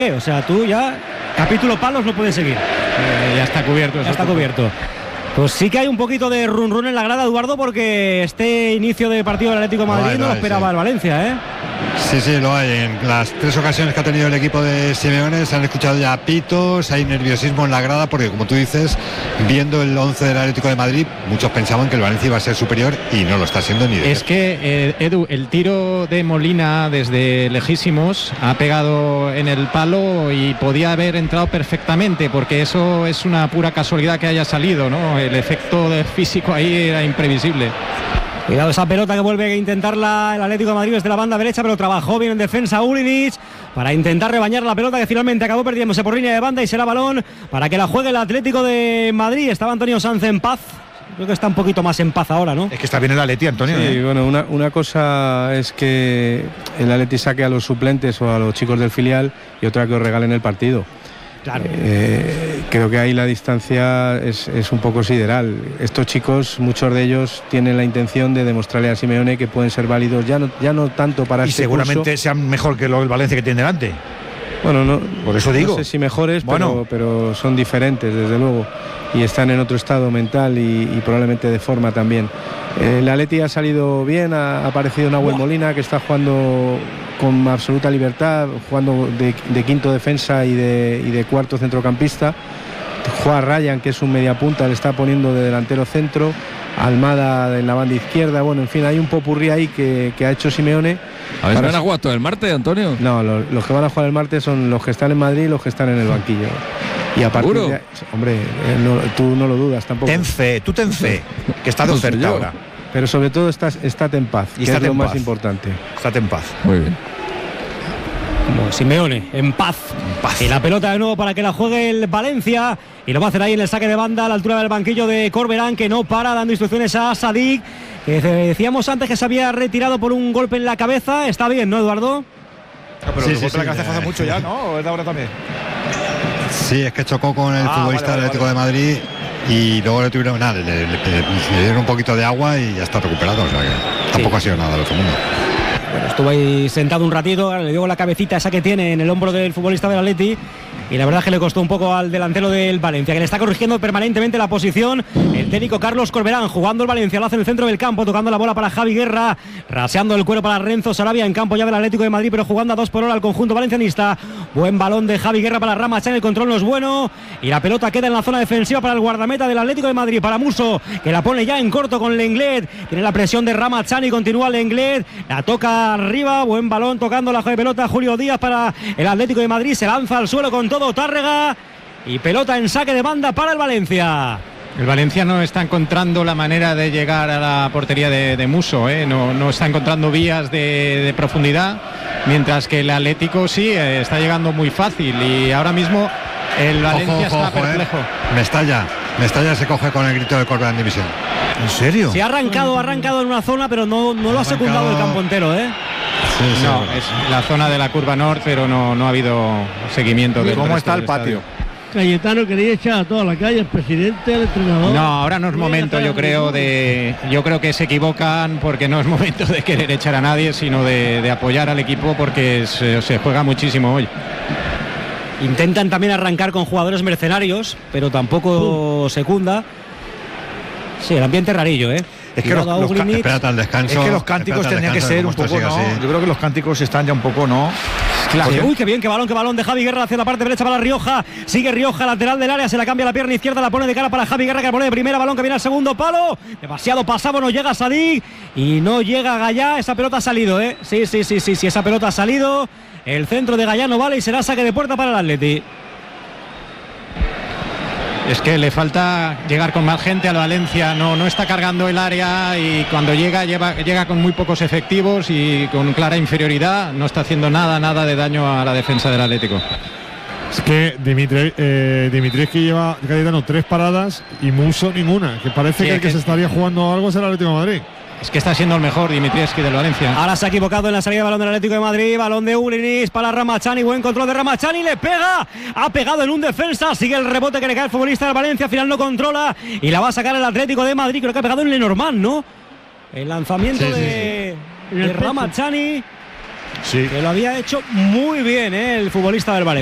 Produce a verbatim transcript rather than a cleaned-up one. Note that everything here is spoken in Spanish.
O sea, tú ya, capítulo palos no puedes seguir. Eh, ya está cubierto. Ya está cubierto. Pues sí que hay un poquito de run run en la grada, Eduardo, porque este inicio de partido del Atlético de Madrid no, hay, no, no lo esperaba sí. el Valencia, ¿eh? Sí, sí, lo hay. En las tres ocasiones que ha tenido el equipo de Simeone se han escuchado ya pitos, hay nerviosismo en la grada, porque como tú dices, viendo el once del Atlético de Madrid, muchos pensaban que el Valencia iba a ser superior y no lo está siendo ni de Es que, eh, Edu, el tiro de Molina desde lejísimos ha pegado en el palo y podía haber entrado perfectamente, porque eso es una pura casualidad que haya salido, ¿no? El efecto de físico ahí era imprevisible. Cuidado esa pelota que vuelve a intentarla el Atlético de Madrid desde la banda derecha, pero trabajó bien en defensa Ulinich para intentar rebañar la pelota, que finalmente acabó perdiéndose por línea de banda y será balón para que la juegue el Atlético de Madrid. Estaba Antonio Sanz en paz. Creo que está un poquito más en paz ahora, ¿no? Es que está bien el Atleti, Antonio. Sí, ¿eh? bueno, una, una cosa es que el Atleti saque a los suplentes o a los chicos del filial y otra que os regalen el partido. Claro. Eh, creo que ahí la distancia es, es un poco sideral. Estos chicos, muchos de ellos tienen la intención de demostrarle a Simeone que pueden ser válidos, ya no, ya no tanto para y este seguramente curso. Sean mejor que el Valencia que tiene delante. Bueno, no, por eso digo. No sé si mejores, bueno. pero, pero son diferentes, desde luego. Y están en otro estado mental y, y probablemente de forma también. El Atleti ha salido bien, ha, ha aparecido Nahuel Molina, que está jugando con absoluta libertad, jugando de, de quinto defensa y de, y de cuarto centrocampista. Juan Ryan, que es un mediapunta, le está poniendo de delantero centro. Almada en la banda izquierda. Bueno, en fin, hay un popurrí ahí que, que ha hecho Simeone. A ver, ¿van a jugar todo el martes, Antonio? No, los, los que van a jugar el martes son los que están en Madrid y los que están en el banquillo. Y a partir ¿Seguro? de, hombre, eh, no, tú no lo dudas tampoco. Ten fe, tú ten fe, que está de oferta ahora. Pero sobre todo estás, estate en paz, y que es lo más importante. Estate en paz. Muy bien. Bueno, Simeone, en paz. en paz. Y la pelota de nuevo para que la juegue el Valencia. Y lo va a hacer ahí en el saque de banda a la altura del banquillo de Corberán, que no para, dando instrucciones a Sadik, que decíamos antes que se había retirado por un golpe en la cabeza. Está bien, ¿no, Eduardo? No, pero sí, el sí, golpe sí, en la cabeza eh, hace mucho ya, ¿no? ¿O es de ahora también? Sí, es que chocó con el ah, futbolista vale, del Atlético vale, vale. de Madrid y luego le tuvieron nada, le, le, le, le dieron un poquito de agua y ya está recuperado. O sea que tampoco Sí. ha sido nada del otro mundo. Bueno, estuvo ahí sentado un ratito, le dio la cabecita esa que tiene en el hombro del futbolista del Atleti. Y la verdad es que le costó un poco al delantero del Valencia, que le está corrigiendo permanentemente la posición el técnico Carlos Corberán, jugando el Valencia, lo hace en el centro del campo, tocando la bola para Javi Guerra, raseando el cuero para Renzo Sarabia, en campo ya del Atlético de Madrid, pero jugando a dos por hora al conjunto valencianista. Buen balón de Javi Guerra para Ramachán, el control no es bueno y la pelota queda en la zona defensiva para el guardameta del Atlético de Madrid, para Musso, que la pone ya en corto con Lenglet. Tiene la presión de Ramachán y continúa Lenglet, la toca arriba, buen balón tocando la pelota Julio Díaz para el Atlético de Madrid, se lanza al suelo con todo Tárrega y pelota en saque de banda para el Valencia. El Valencia no está encontrando la manera de llegar a la portería de, de Musso, ¿eh? no, no está encontrando vías de, de profundidad, mientras que el Atlético sí eh, está llegando muy fácil y ahora mismo el Valencia ojo, ojo, está ojo, perplejo. Eh. Mestalla, Mestalla se coge con el grito de Corberán División. ¿En serio? Se ha arrancado, ha arrancado en una zona, pero no, no lo ha secundado el campo entero, ¿eh? Sí, sí, No, bueno. es la zona de la curva norte, pero no, no ha habido seguimiento del ¿Cómo resto está el del patio? estadio. Cayetano quería echar a toda la calle, el presidente, el entrenador. No, ahora no es momento, yo creo, de, yo creo que se equivocan porque no es momento de querer echar a nadie, sino de, de apoyar al equipo porque se, se juega muchísimo hoy. Intentan también arrancar con jugadores mercenarios, pero tampoco uh. secunda. Sí, el ambiente rarillo, ¿eh? Es que los, los, espérate al descanso, es que los cánticos tendrían que ser un poco, ¿no? Así. Yo creo que los cánticos están ya un poco, ¿no? Claro. Uy, qué bien, qué balón, qué balón de Javi Guerra hacia la parte derecha para Rioja. Sigue Rioja, lateral del área, se la cambia la pierna izquierda, la pone de cara para Javi Guerra, que la pone de primera, balón que viene al segundo palo. Demasiado pasado, no llega Sadik y no llega Gallá. Esa pelota ha salido, ¿eh? Sí, sí, sí, sí, sí, esa pelota ha salido. El centro de Gallá no vale y será saque de puerta para el Atleti. Es que le falta llegar con más gente al Valencia, no, no está cargando el área y cuando llega, lleva, llega con muy pocos efectivos y con clara inferioridad, no está haciendo nada, nada de daño a la defensa del Atlético. Es que Dimitri, eh, Dimitrievski lleva Cayetano tres paradas y Musso ninguna, que parece sí, que el que, que se estaría jugando algo es el Atlético de Madrid. Es que está siendo el mejor Dimitrievski del Valencia. Ahora se ha equivocado en la salida de balón del Atlético de Madrid. Balón de Ulinis para Ramachani. Buen control de Ramachani. Le pega. Ha pegado en un defensa. Sigue el rebote que le cae el futbolista del Valencia. Al final no controla. Y la va a sacar el Atlético de Madrid. Creo que ha pegado en Lenormand, ¿no? El lanzamiento sí, de, sí, sí. de Ramachani. Sí. Que lo había hecho muy bien, ¿eh? El futbolista del Valencia.